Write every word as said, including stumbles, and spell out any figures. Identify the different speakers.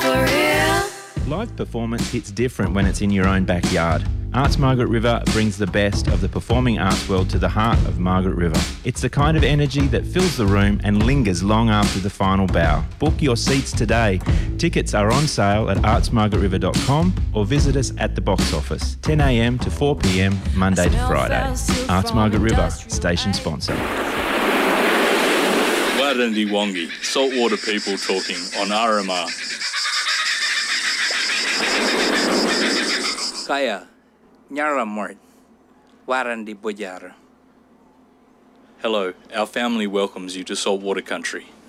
Speaker 1: for real?
Speaker 2: Live performance hits different when it's in your own backyard. Arts Margaret River brings the best of the performing arts world to the heart of Margaret River. It's the kind of energy that fills the room and lingers long after the final bow. Book your seats today. Tickets are on sale at arts margaret river dot com or visit us at the box office, ten a m to four p m Monday to Friday. Arts Margaret River, station sponsor.
Speaker 3: Warandi Wongi, saltwater people talking on R M R.
Speaker 4: Kaya, Nyaramort, Warandi Boyara.
Speaker 3: Hello, our family welcomes you to saltwater country.